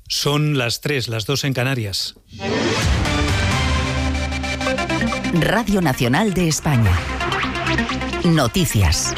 Son las 3, las 2 en Canarias. Radio Nacional de España. Noticias.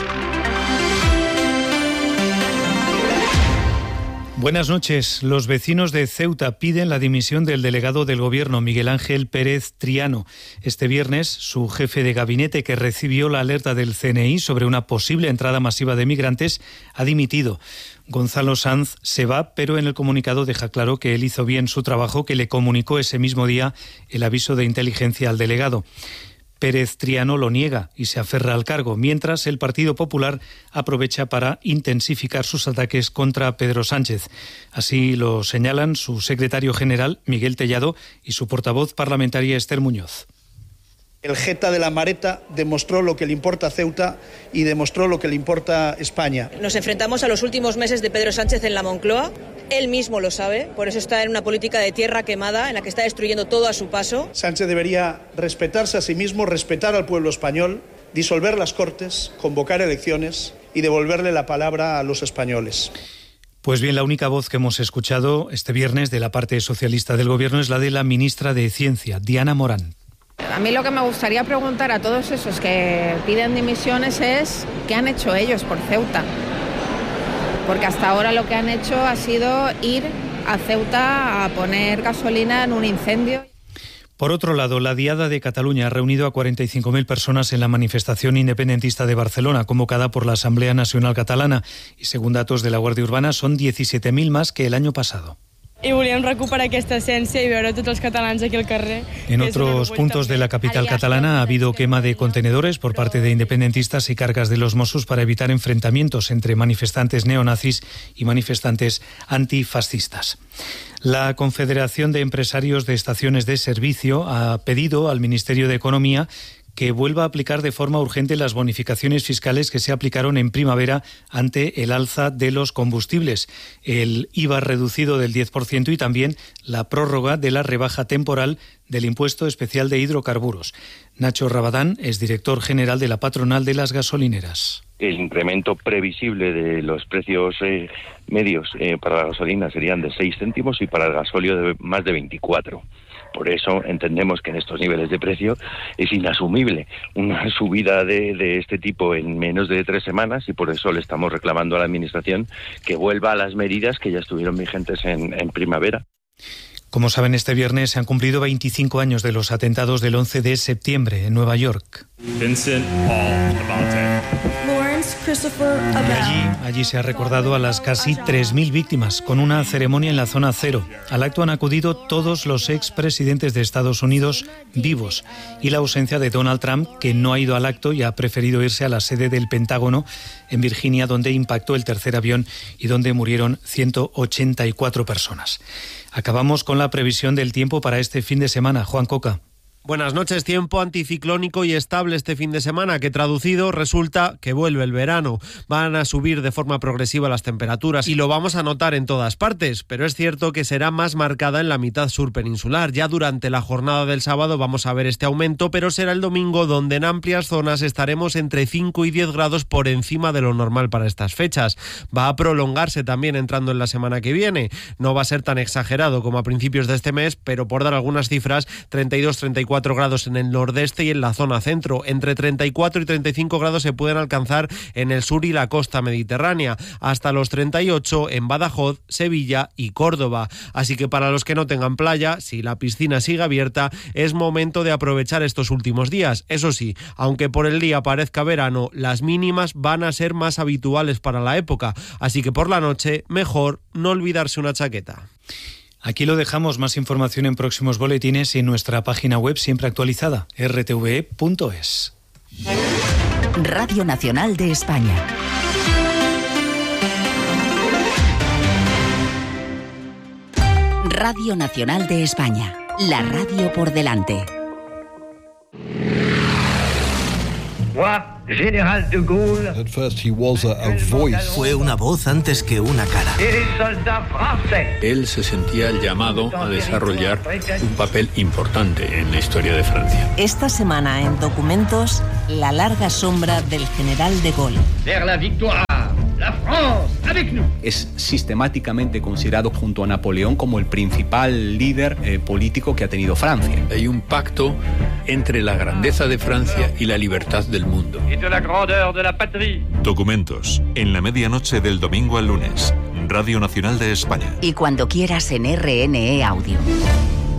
Buenas noches. Los vecinos de Ceuta piden la dimisión del delegado del Gobierno, Miguel Ángel Pérez Triano. Este viernes, su jefe de gabinete, que recibió la alerta del CNI sobre una posible entrada masiva de migrantes, ha dimitido. Gonzalo Sanz se va, pero en el comunicado deja claro que él hizo bien su trabajo, que le comunicó ese mismo día el aviso de inteligencia al delegado. Pérez Triano lo niega y se aferra al cargo, mientras el Partido Popular aprovecha para intensificar sus ataques contra Pedro Sánchez. Así lo señalan su secretario general, Miguel Tellado, y su portavoz parlamentaria, Esther Muñoz. El jeta de la Mareta demostró lo que le importa a Ceuta y demostró lo que le importa a España. Nos enfrentamos a los últimos meses de Pedro Sánchez en la Moncloa. Él mismo lo sabe, por eso está en una política de tierra quemada en la que está destruyendo todo a su paso. Sánchez debería respetarse a sí mismo, respetar al pueblo español, disolver las Cortes, convocar elecciones y devolverle la palabra a los españoles. Pues bien, la única voz que hemos escuchado este viernes de la parte socialista del Gobierno es la de la ministra de Ciencia, Diana Morán. A mí lo que me gustaría preguntar a todos esos que piden dimisiones es ¿qué han hecho ellos por Ceuta? Porque hasta ahora lo que han hecho ha sido ir a Ceuta a poner gasolina en un incendio. Por otro lado, la Diada de Cataluña ha reunido a 45.000 personas en la manifestación independentista de Barcelona, convocada por la Asamblea Nacional Catalana, y según datos de la Guàrdia Urbana son 17.000 más que el año pasado. Y volíem recuperar esta essència y ver a todos los catalanes aquí al carrer. En otros puntos de la capital catalana ha habido quema de contenedores por parte de independentistas y cargas de los Mossos para evitar enfrentamientos entre manifestantes neonazis y manifestantes antifascistas. La Confederación de Empresarios de Estaciones de Servicio ha pedido al Ministerio de Economía que vuelva a aplicar de forma urgente las bonificaciones fiscales que se aplicaron en primavera ante el alza de los combustibles, el IVA reducido del 10% y también la prórroga de la rebaja temporal del impuesto especial de hidrocarburos. Nacho Rabadán es director general de la patronal de las gasolineras. El incremento previsible de los precios medios para la gasolina serían de 6 céntimos y para el gasóleo de más de 24. Por eso entendemos que en estos niveles de precio es inasumible una subida de este tipo en menos de 3 semanas y por eso le estamos reclamando a la Administración que vuelva a las medidas que ya estuvieron vigentes en primavera. Como saben, este viernes se han cumplido 25 años de los atentados del 11 de septiembre en Nueva York. Vincent Paul Abate. Allí se ha recordado a las casi 3.000 víctimas con una ceremonia en la zona cero. Al acto han acudido todos los expresidentes de Estados Unidos vivos y la ausencia de Donald Trump, que no ha ido al acto y ha preferido irse a la sede del Pentágono en Virginia, donde impactó el tercer avión y donde murieron 184 personas. Acabamos con la previsión del tiempo para este fin de semana. Juan Coca. Buenas noches. Tiempo anticiclónico y estable este fin de semana, que traducido resulta que vuelve el verano. Van a subir de forma progresiva las temperaturas y lo vamos a notar en todas partes, pero es cierto que será más marcada en la mitad sur peninsular. Ya durante la jornada del sábado vamos a ver este aumento, pero será el domingo donde en amplias zonas estaremos entre 5 y 10 grados por encima de lo normal para estas fechas. Va a prolongarse también entrando en la semana que viene. No va a ser tan exagerado como a principios de este mes, pero por dar algunas cifras, 32-34 grados en el nordeste y en la zona centro. Entre 34 y 35 grados se pueden alcanzar en el sur y la costa mediterránea, hasta los 38 en Badajoz, Sevilla y Córdoba. Así que para los que no tengan playa, si la piscina sigue abierta, es momento de aprovechar estos últimos días. Eso sí, aunque por el día parezca verano, las mínimas van a ser más habituales para la época, así que por la noche mejor no olvidarse una chaqueta. Aquí lo dejamos. Más información en próximos boletines y en nuestra página web siempre actualizada, rtve.es. Radio Nacional de España. Radio Nacional de España. La radio por delante. General de Gaulle. At first he was a voice. Fue una voz antes que una cara. Él se sentía llamado a desarrollar un papel importante en la historia de Francia. Esta semana en Documentos, la larga sombra del general de Gaulle. Vers la victoire. Es sistemáticamente considerado junto a Napoleón como el principal líder político que ha tenido Francia. Hay un pacto entre la grandeza de Francia y la libertad del mundo. Documentos, en la medianoche del domingo al lunes, Radio Nacional de España. Y cuando quieras en RNE Audio.